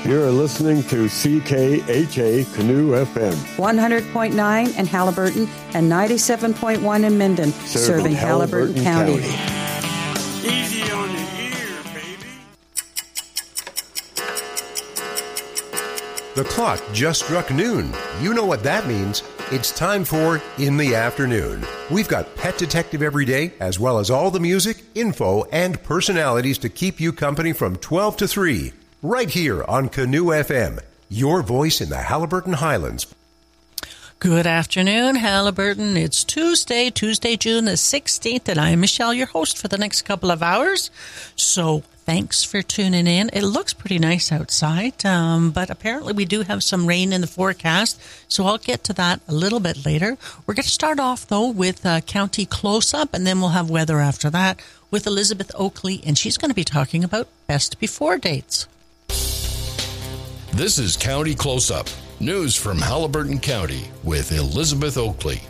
You're listening to CKHA Canoe FM. 100.9 in Haliburton and 97.1 in Minden, serving Haliburton County. Easy on the ear, baby. The clock just struck noon. You know what that means. It's time for In the Afternoon. We've got Pet Detective every day, as well as all the music, info, and personalities to keep you company from 12 to 3. Right here on Canoe FM, your voice in the Haliburton Highlands. Good afternoon, Haliburton. It's Tuesday, June the 16th, and I'm Michelle, your host for the next couple of hours. So thanks for tuning in. It looks pretty nice outside, but apparently we do have some rain in the forecast, so I'll get to that a little bit later. We're going to start off, though, with County Close-Up, and then we'll have weather after that with Elizabeth Oakley, and she's going to be talking about best before dates. This is County Close-Up, news from Haliburton County with Elizabeth Oakley.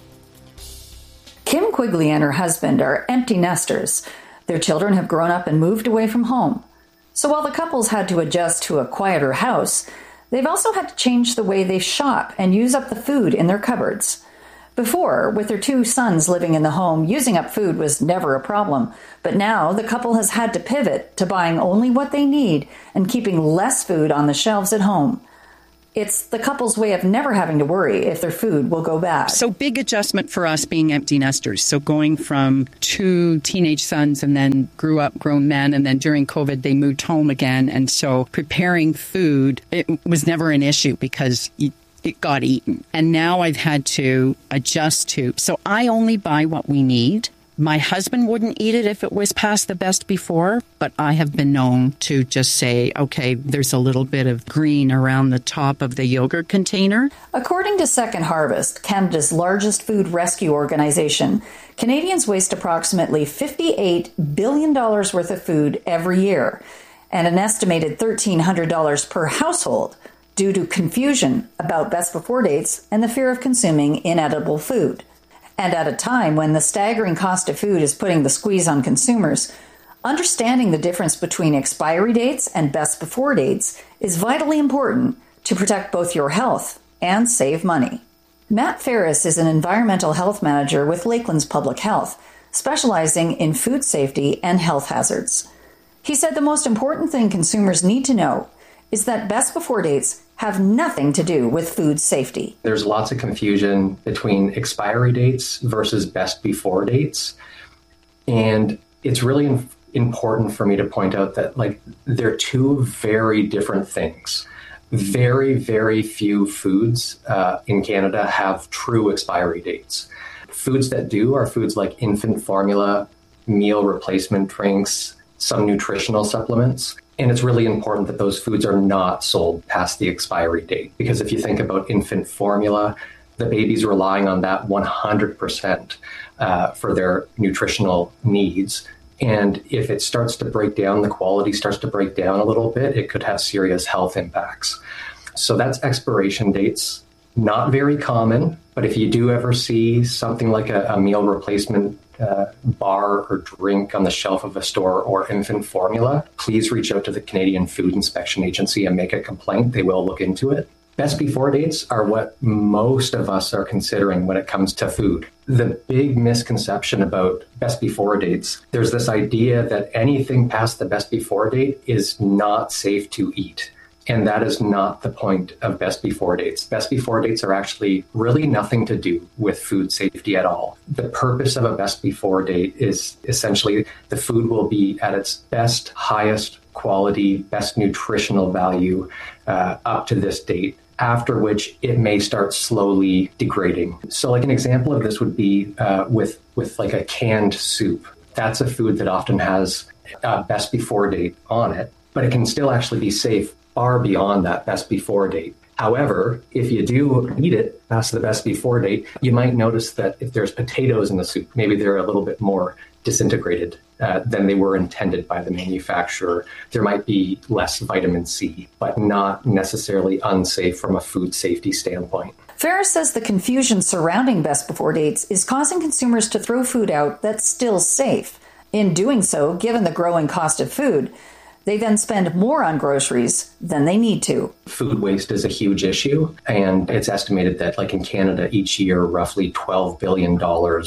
Kim Quigley and her husband are empty nesters. Their children have grown up and moved away from home. So while the couples had to adjust to a quieter house, they've also had to change the way they shop and use up the food in their cupboards. Before, with their 2 sons living in the home, using up food was never a problem. But now the couple has had to pivot to buying only what they need and keeping less food on the shelves at home. It's the couple's way of never having to worry if their food will go bad. So big adjustment for us being empty nesters. So going from 2 teenage sons and then grew up grown men, and then during COVID they moved home again. And so preparing food, it was never an issue because it got eaten. And now I've had to adjust to. So I only buy what we need. My husband wouldn't eat it if it was past the best before, but I have been known to just say, okay, there's a little bit of green around the top of the yogurt container. According to Second Harvest, Canada's largest food rescue organization, Canadians waste approximately $58 billion worth of food every year, and an estimated $1,300 per household due to confusion about best before dates and the fear of consuming inedible food. And at a time when the staggering cost of food is putting the squeeze on consumers, understanding the difference between expiry dates and best before dates is vitally important to protect both your health and save money. Matt Ferris is an environmental health manager with Lakelands Public Health, specializing in food safety and health hazards. He said the most important thing consumers need to know is that best before dates have nothing to do with food safety. There's lots of confusion between expiry dates versus best before dates. And it's really important for me to point out that they're 2 very different things. Very, very few foods in Canada have true expiry dates. Foods that do are foods like infant formula, meal replacement drinks, some nutritional supplements. And it's really important that those foods are not sold past the expiry date. Because if you think about infant formula, the baby's relying on that 100% for their nutritional needs. And if it starts to break down, the quality starts to break down a little bit, it could have serious health impacts. So that's expiration dates. Not very common, but if you do ever see something like a meal replacement bar or drink on the shelf of a store or infant formula, please reach out to the Canadian Food Inspection Agency and make a complaint. They will look into it. Best before dates are what most of us are considering when it comes to food. The big misconception about best before dates, there's this idea that anything past the best before date is not safe to eat. And that is not the point of best before dates. Best before dates are actually really nothing to do with food safety at all. The purpose of a best before date is essentially the food will be at its best, highest quality, best nutritional value up to this date, after which it may start slowly degrading. So like an example of this would be with like a canned soup. That's a food that often has a best before date on it, but it can still actually be safe far beyond that best before date. However, if you do eat it past the best before date, you might notice that if there's potatoes in the soup, maybe they're a little bit more disintegrated than they were intended by the manufacturer. There might be less vitamin C, but not necessarily unsafe from a food safety standpoint. Ferris says the confusion surrounding best before dates is causing consumers to throw food out that's still safe. In doing so, given the growing cost of food, They then spend more on groceries than they need to. Food waste is a huge issue, and it's estimated that, like in Canada, each year, roughly $12 billion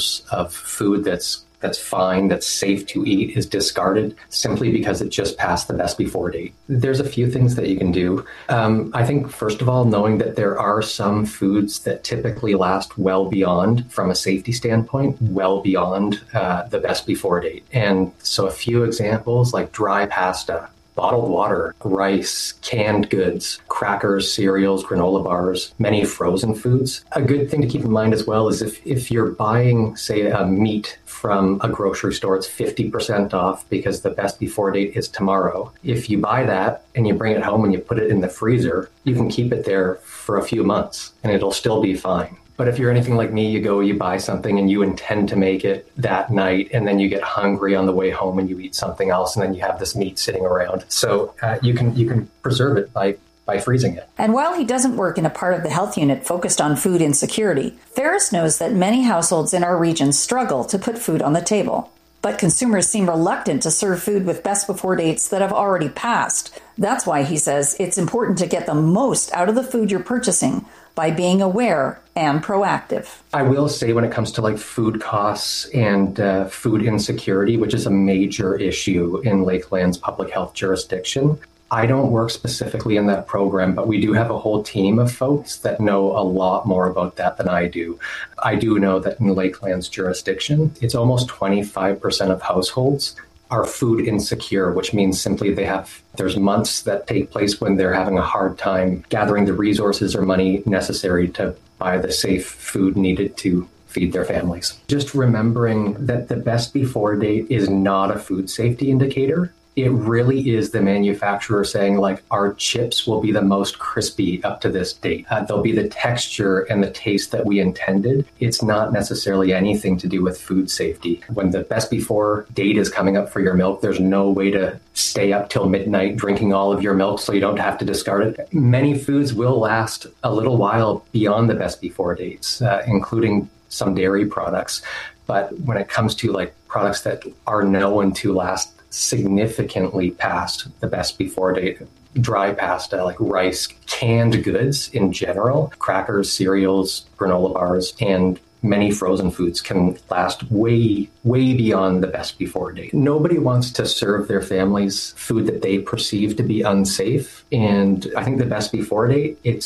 of food that's fine, that's safe to eat, is discarded simply because it just passed the best before date. There's a few things that you can do. I think, first of all, knowing that there are some foods that typically last well beyond, from a safety standpoint, well beyond the best before date. And so a few examples like dry pasta, bottled water, rice, canned goods, crackers, cereals, granola bars, many frozen foods. A good thing to keep in mind as well is if you're buying, say, a meat from a grocery store, it's 50% off because the best before date is tomorrow. If you buy that and you bring it home and you put it in the freezer, you can keep it there for a few months and it'll still be fine. But if you're anything like me, you buy something and you intend to make it that night, and then you get hungry on the way home and you eat something else, and then you have this meat sitting around. So you can preserve it by freezing it. And while he doesn't work in a part of the health unit focused on food insecurity, Ferris knows that many households in our region struggle to put food on the table. But consumers seem reluctant to serve food with best before dates that have already passed. That's why he says it's important to get the most out of the food you're purchasing by being aware and proactive. I will say, when it comes to like food costs and food insecurity, which is a major issue in Lakeland's public health jurisdiction, I don't work specifically in that program, but we do have a whole team of folks that know a lot more about that than I do. I do know that in Lakeland's jurisdiction, it's almost 25% of households are food insecure, which means simply there's months that take place when they're having a hard time gathering the resources or money necessary to buy the safe food needed to feed their families. Just remembering that the best before date is not a food safety indicator. It really is the manufacturer saying, like, our chips will be the most crispy up to this date. They'll be the texture and the taste that we intended. It's not necessarily anything to do with food safety. When the best before date is coming up for your milk, there's no way to stay up till midnight drinking all of your milk so you don't have to discard it. Many foods will last a little while beyond the best before dates, including some dairy products. But when it comes to like products that are known to last significantly past the best before date, dry pasta like rice, canned goods in general, crackers, cereals, granola bars, and many frozen foods can last way beyond the best before date. Nobody wants to serve their families food that they perceive to be unsafe. And I think the best before date, it's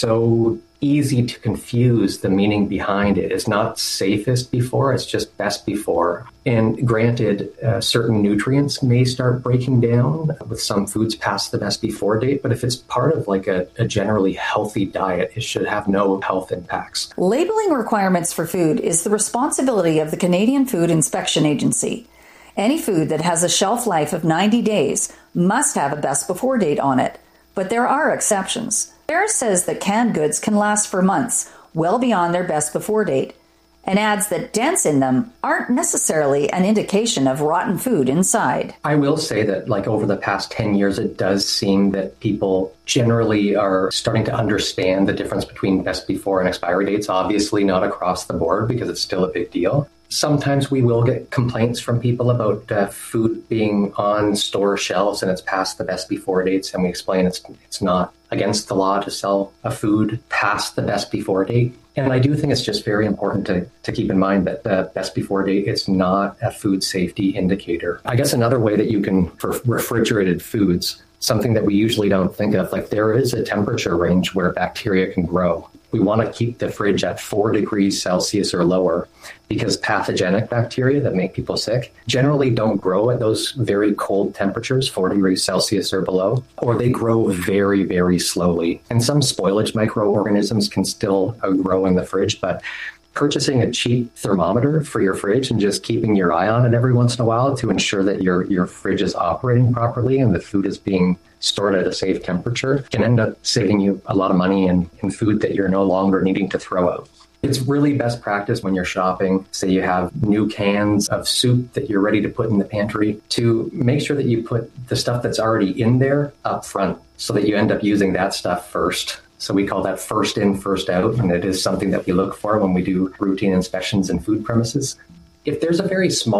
so easy to confuse the meaning behind it. It's not safest before, it's just best before. And granted, certain nutrients may start breaking down with some foods past the best before date, but if it's part of like a generally healthy diet, it should have no health impacts. Labeling requirements for food is the responsibility of the Canadian Food Inspection Agency. Any food that has a shelf life of 90 days must have a best before date on it, but there are exceptions. Ferris says that canned goods can last for months, well beyond their best before date, and adds that dents in them aren't necessarily an indication of rotten food inside. I will say that like over the past 10 years, it does seem that people generally are starting to understand the difference between best before and expiry dates. Obviously not across the board because it's still a big deal. Sometimes we will get complaints from people about food being on store shelves and it's past the best before dates, and we explain it's not against the law to sell a food past the best before date. And I do think it's just very important to keep in mind that the best before date is not a food safety indicator. I guess another way that you can, for refrigerated foods, something that we usually don't think of, like there is a temperature range where bacteria can grow. We want to keep the fridge at 4 degrees Celsius or lower because pathogenic bacteria that make people sick generally don't grow at those very cold temperatures, 4 degrees Celsius or below, or they grow very, very slowly. And some spoilage microorganisms can still grow in the fridge, but purchasing a cheap thermometer for your fridge and just keeping your eye on it every once in a while to ensure that your fridge is operating properly and the food is being stored at a safe temperature can end up saving you a lot of money in food that you're no longer needing to throw out. It's really best practice when you're shopping, say you have new cans of soup that you're ready to put in the pantry, to make sure that you put the stuff that's already in there up front so that you end up using that stuff first. So we call that first in, first out, and it is something that we look for when we do routine inspections in food premises. If there's a very small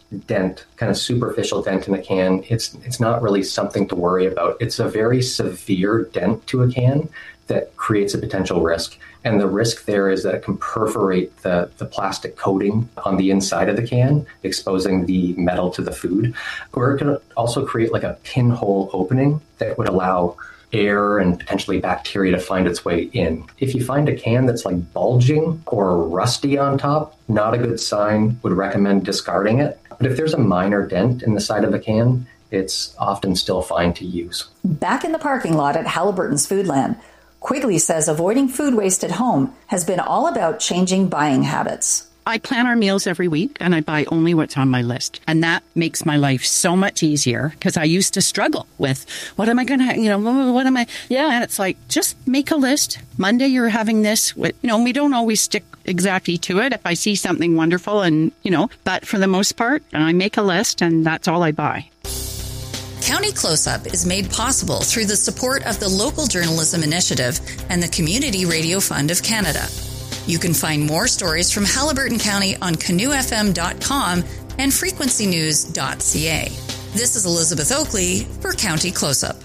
dent, kind of superficial dent in a can, it's not really something to worry about. It's a very severe dent to a can that creates a potential risk. And the risk there is that it can perforate the plastic coating on the inside of the can, exposing the metal to the food. Or it can also create like a pinhole opening that would allow air and potentially bacteria to find its way in. If you find a can that's like bulging or rusty on top, not a good sign, would recommend discarding it. But if there's a minor dent in the side of a can, it's often still fine to use. Back in the parking lot at Halliburton's Foodland, Quigley says avoiding food waste at home has been all about changing buying habits. I plan our meals every week and I buy only what's on my list. And that makes my life so much easier because I used to struggle with what am I going to, and it's like, just make a list. Monday you're having this, we don't always stick exactly to it. If I see something wonderful but for the most part, I make a list and that's all I buy. County Close-Up is made possible through the support of the Local Journalism Initiative and the Community Radio Fund of Canada. You can find more stories from Haliburton County on canoefm.com and frequencynews.ca. This is Elizabeth Oakley for County Close-Up.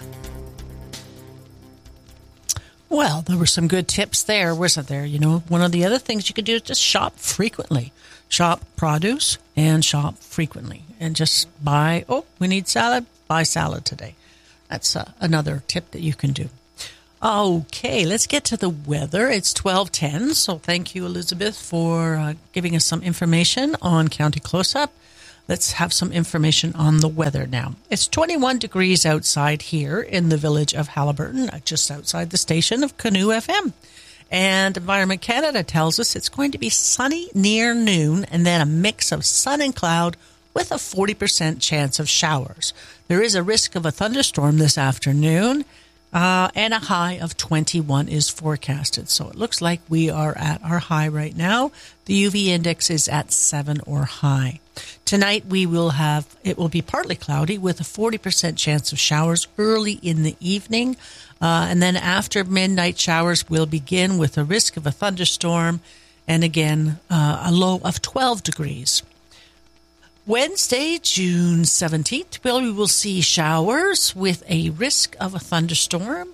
Well, there were some good tips there, wasn't there? One of the other things you could do is just shop frequently. Shop produce and shop frequently. And just buy, we need salad, buy salad today. That's another tip that you can do. Okay, let's get to the weather. It's 12:10, so thank you, Elizabeth, for giving us some information on County Close-Up. Let's have some information on the weather now. It's 21 degrees outside here in the village of Haliburton, just outside the station of Canoe FM. And Environment Canada tells us it's going to be sunny near noon and then a mix of sun and cloud with a 40% chance of showers. There is a risk of a thunderstorm this afternoon. And a high of 21 is forecasted. So it looks like we are at our high right now. The UV index is at 7 or high. Tonight it will be partly cloudy with a 40% chance of showers early in the evening. And then after midnight, showers will begin with a risk of a thunderstorm. And again, a low of 12 degrees. Wednesday, June 17th, we will see showers with a risk of a thunderstorm.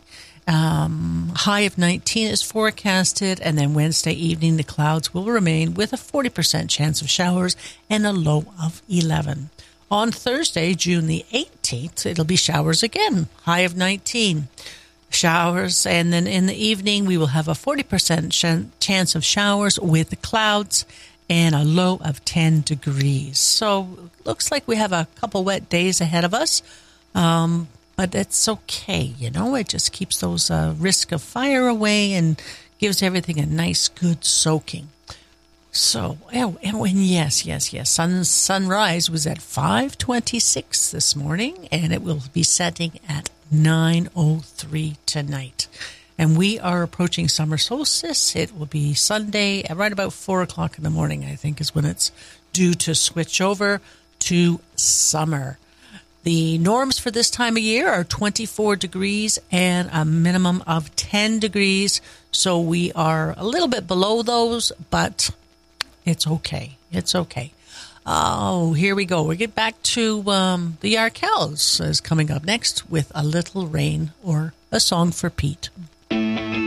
High of 19 is forecasted, and then Wednesday evening, the clouds will remain with a 40% chance of showers and a low of 11. On Thursday, June the 18th, it'll be showers again, high of 19. Showers, and then in the evening, we will have a 40% chance of showers with the clouds and a low of 10 degrees. So looks like we have a couple wet days ahead of us, but it's okay, It just keeps those risk of fire away and gives everything a nice, good soaking. So, and yes, sunrise was at 5:26 this morning, and it will be setting at 9:03 tonight. And we are approaching summer solstice. It will be Sunday at right about 4 o'clock in the morning, I think, is when it's due to switch over to summer. The norms for this time of year are 24 degrees and a minimum of 10 degrees. So we are a little bit below those, but it's okay. It's okay. Oh, here we go. We get back to the Arkells is coming up next with A Little Rain or A Song for Pete.